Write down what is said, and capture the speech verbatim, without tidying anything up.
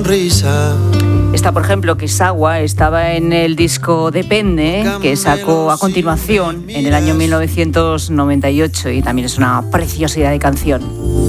sonrisa. Esta, por ejemplo, Kissawa, estaba en el disco Depende, que sacó a continuación en el año mil novecientos noventa y ocho, y también es una preciosidad de canción.